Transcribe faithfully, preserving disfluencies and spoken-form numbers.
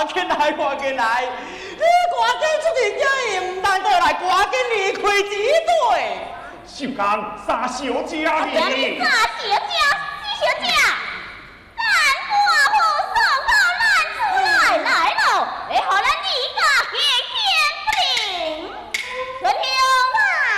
紧来，赶紧来！你赶紧出去叫伊，唔但倒来，赶紧离开这队。 小刚，三小姐阿你。 啥小姐？